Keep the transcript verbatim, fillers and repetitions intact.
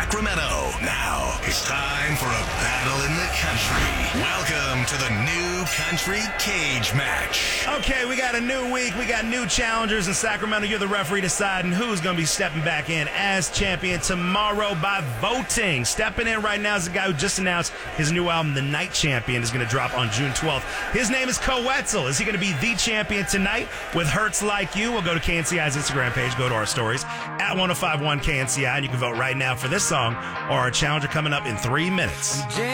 Sacramento. Now it's time for a battle in the country. Welcome to the new country cage match. Okay, we got a new week. We got new challengers in Sacramento. You're the referee deciding who's going to be stepping back in as champion tomorrow by voting. Stepping in right now is the guy who just announced his new album, The Night Champion, is going to drop on June twelfth. His name is Coetzel. Is he going to be the champion tonight with Hurts Like You? We'll go to K N C I's Instagram page, go to our stories at ten fifty-one K N C I, and you can vote right now for this song or our challenger coming up in three minutes.